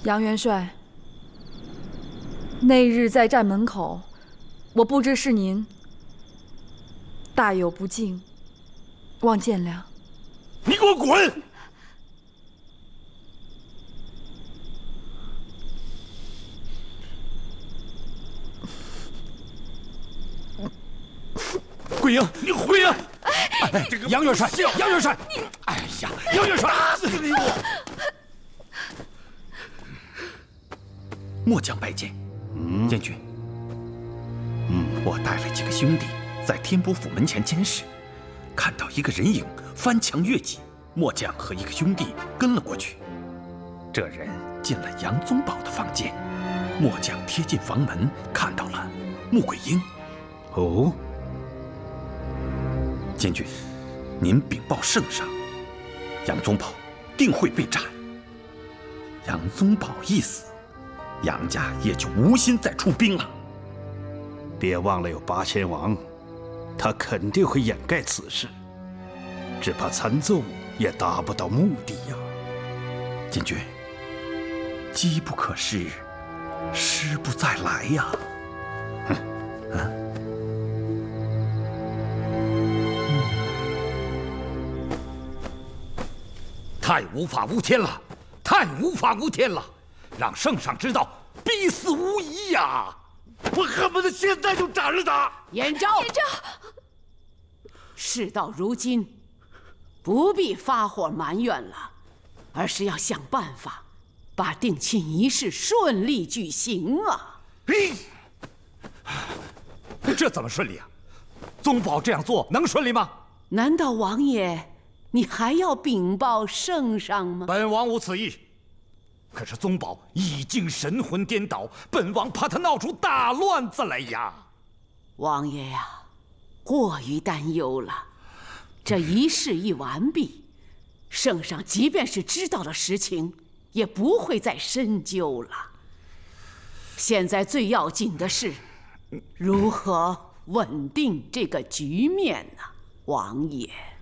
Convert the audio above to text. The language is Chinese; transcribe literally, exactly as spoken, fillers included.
杨元帅，那日在站门口，我不知是您，大有不敬，望见谅。 你给我滚！桂英，你回来！哎，这个杨元帅，杨元帅，哎呀，杨元帅，打死你我！ 末将拜见，嗯，监军。嗯，我带了几个兄弟在天波府门前监视，看到一个人影翻墙越脊，末将和一个兄弟跟了过去。这人进了杨宗保的房间，末将贴近房门看到了穆桂英。 哦。 监军，您禀报圣上，杨宗保定会被斩。杨宗保一死，杨家也就无心再出兵了。 别忘了有八千王，他肯定会掩盖此事，只怕参奏也达不到目的呀。 监军，机不可失，失不再来呀。哼，啊。 太无法无天了，太无法无天了！让圣上知道，必死无疑呀！ 我恨不得现在就斩了他！ 延昭， 延昭， 事到如今，不必发火埋怨了，而是要想办法把定亲仪式顺利举行啊！ 嘿，这怎么顺利啊？宗保这样做能顺利吗？ 难道王爷？你还要禀报圣上吗？ 本王无此意。可是宗保已经神魂颠倒，本王怕他闹出大乱子来呀。 王爷呀，过于担忧了。这仪式一完毕，圣上即便是知道了实情，也不会再深究了。现在最要紧的是，如何稳定这个局面呢，王爷？